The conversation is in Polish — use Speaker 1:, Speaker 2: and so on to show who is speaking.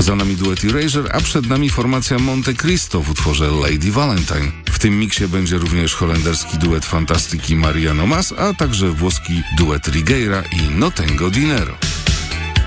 Speaker 1: Za nami duet Erasure, a przed nami formacja Monte Cristo w utworze Lady Valentine. W tym miksie będzie również holenderski duet Fantastic i Mariano Mas, a także włoski duet Righeira i No Tengo Dinero.